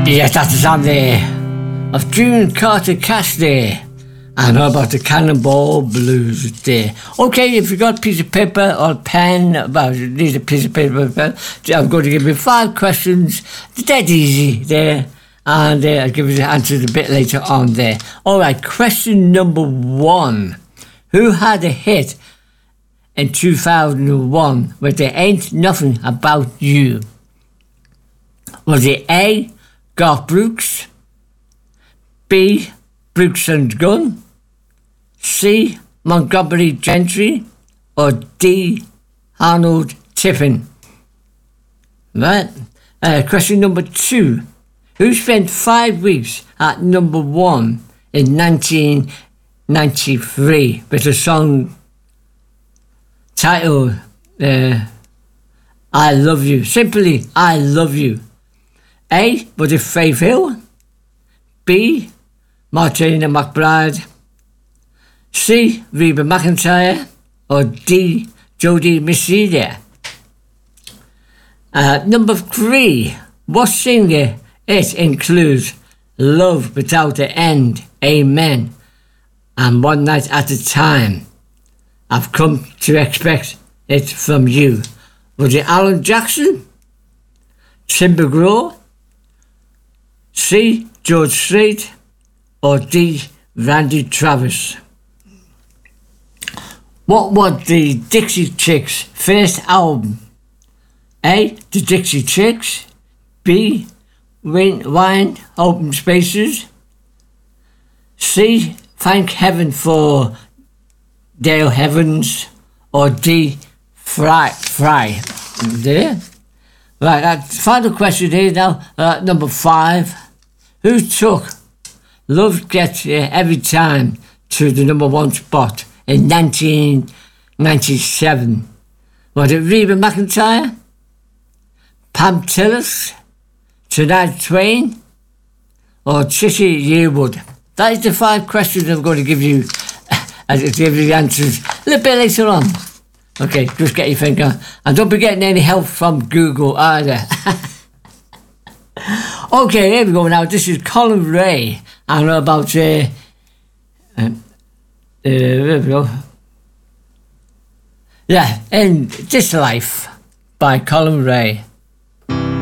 Yes, that's the sound there of June Carter Cash there. And how about the Cannonball Blues there? Okay, if you got a piece of paper or a pen, well, you need a piece of paper or a pen, I'm going to give you 5 questions. It's dead easy there. And I'll give you the answers a bit later on there. Alright, question number 1. Who had a hit in 2001 with There Ain't Nothing About You? Was it A, Garth Brooks, B, Brooks and Gunn, C, Montgomery Gentry, or D, Arnold Tippin? Right. Question number 2. Who spent 5 weeks at number 1 in 1993 with a song titled I Love You? Simply, I Love You. A, was it Faith Hill? B, Martina McBride? C, Reba McEntire? Or D, Jodie Messia? Number 3, what singer? It includes Love Without an End, Amen, and One Night at a Time. I've come to expect it from you. Was it Alan Jackson? Tim McGraw? C, George Strait? Or D, Randy Travis? What was the Dixie Chicks' first album? A, The Dixie Chicks. B, Wine Open Spaces. C, Thank Heaven for Dale Heavens. Or D, Fry. There. Right, that's final question here now. Number 5. Who took Love Gets Here Every Time to the number 1 spot in 1997? Was it Reba McEntire, Pam Tillis, Shania Twain, or Trisha Yearwood? That is the 5 questions I'm going to give you. I'll give you the answers a little bit later on. Okay, just get your finger. And don't be getting any help from Google either. Okay, here we go now. This is Colin Ray. I know about, there we go. Yeah, In This Life by Colin Ray.